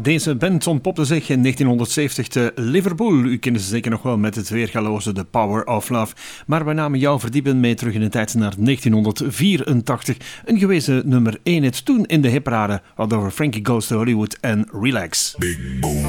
Deze band ontpopte zich in 1970 te Liverpool. U kent ze zeker nog wel met het weergaloze The Power of Love. Maar wij namen jou verdiepen mee terug in de tijd naar 1984. Een gewezen nummer 1 hit toen in de hitparade. Wat over Frankie Goes to Hollywood en Relax. Big boom.